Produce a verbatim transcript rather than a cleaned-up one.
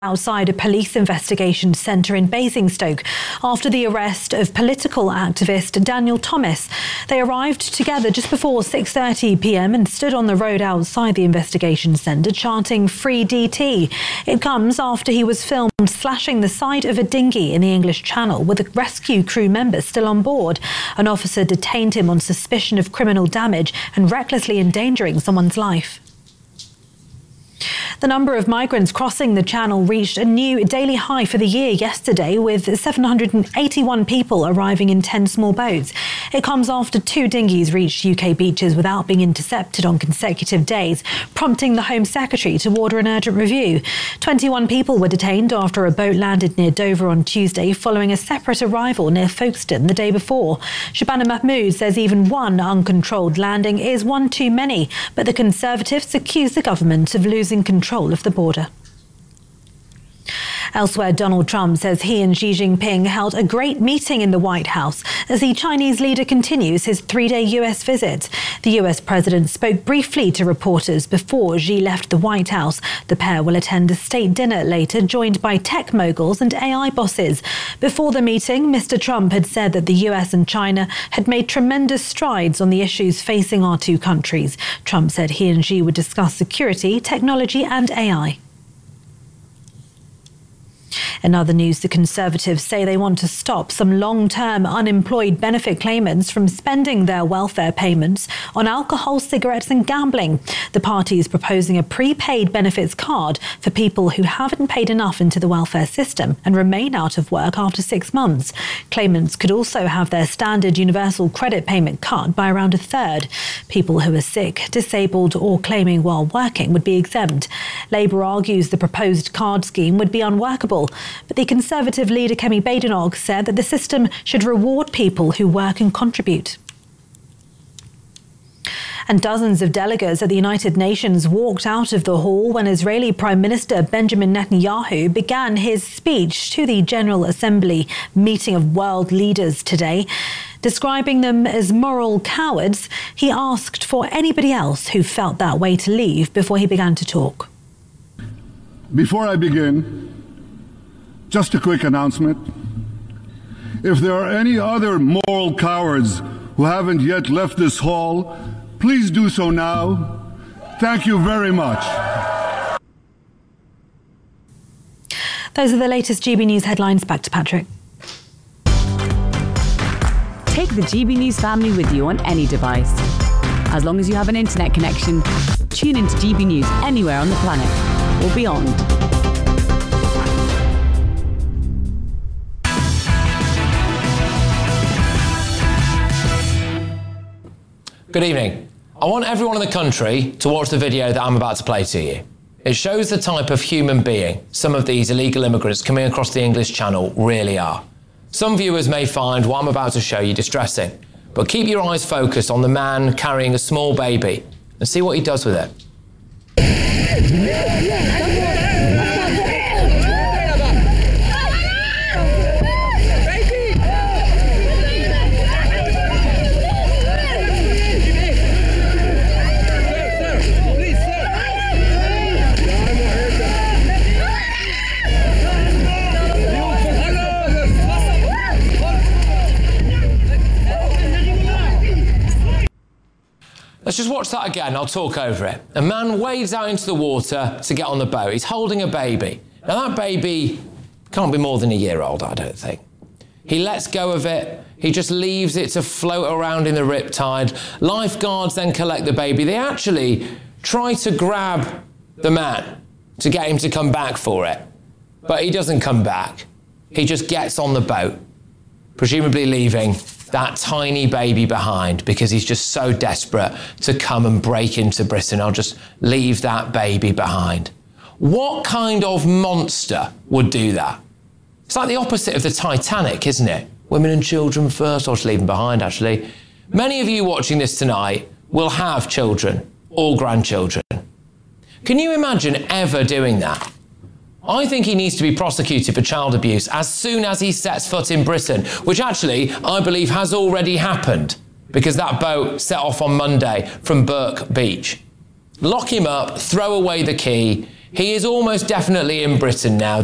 outside a police investigation centre in Basingstoke after the arrest of political activist Daniel Thomas. They arrived together just before six thirty p m and stood on the road outside the investigation centre chanting "Free D T." It comes after he was filmed slashing the side of a dinghy in the English Channel with a rescue crew member still on board. An officer detained him on suspicion of criminal damage and recklessly endangering someone's life. The number of migrants crossing the Channel reached a new daily high for the year yesterday, with seven hundred eighty-one people arriving in ten small boats. It comes after two dinghies reached U K beaches without being intercepted on consecutive days, prompting the Home Secretary to order an urgent review. twenty-one people were detained after a boat landed near Dover on Tuesday following a separate arrival near Folkestone the day before. Shabana Mahmood says even one uncontrolled landing is one too many, but the Conservatives accuse the government of losing control of the border. Elsewhere, Donald Trump says he and Xi Jinping held a great meeting in the White House as the Chinese leader continues his three-day U S visit. The U S president spoke briefly to reporters before Xi left the White House. The pair will attend a state dinner later, joined by tech moguls and A I bosses. Before the meeting, Mister Trump had said that the U S and China had made tremendous strides on the issues facing our two countries. Trump said he and Xi would discuss security, technology and A I. In other news, the Conservatives say they want to stop some long-term unemployed benefit claimants from spending their welfare payments on alcohol, cigarettes and gambling. The party is proposing a prepaid benefits card for people who haven't paid enough into the welfare system and remain out of work after six months. Claimants could also have their standard universal credit payment cut by around a third. People who are sick, disabled or claiming while working would be exempt. Labour argues the proposed card scheme would be unworkable. But the Conservative leader Kemi Badenoch said that the system should reward people who work and contribute. And dozens of delegates at the United Nations walked out of the hall when Israeli Prime Minister Benjamin Netanyahu began his speech to the General Assembly meeting of world leaders today. Describing them as moral cowards, he asked for anybody else who felt that way to leave before he began to talk. Before I begin, just a quick announcement. If there are any other moral cowards who haven't yet left this hall, please do so now. Thank you very much. Those are the latest G B News headlines. Back to Patrick. Take the G B News family with you on any device. As long as you have an internet connection, tune into G B News anywhere on the planet or beyond. Good evening. I want everyone in the country to watch the video that I'm about to play to you. It shows the type of human being some of these illegal immigrants coming across the English Channel really are. Some viewers may find what I'm about to show you distressing, but keep your eyes focused on the man carrying a small baby and see what he does with it. Let's just watch that again, I'll talk over it. A man wades out into the water to get on the boat. He's holding a baby. Now that baby can't be more than a year old, I don't think. He lets go of it. He just leaves it to float around in the riptide. Lifeguards then collect the baby. They actually try to grab the man to get him to come back for it. But he doesn't come back. He just gets on the boat, presumably leaving that tiny baby behind because he's just so desperate to come and break into Britain. I'll just leave that baby behind. What kind of monster would do that? It's like the opposite of the Titanic, isn't it? Women and children first, I'll just leave them behind, actually. Many of you watching this tonight will have children or grandchildren. Can you imagine ever doing that? I think he needs to be prosecuted for child abuse as soon as he sets foot in Britain, which actually I believe has already happened because that boat set off on Monday from Burke Beach. Lock him up, throw away the key. He is almost definitely in Britain now.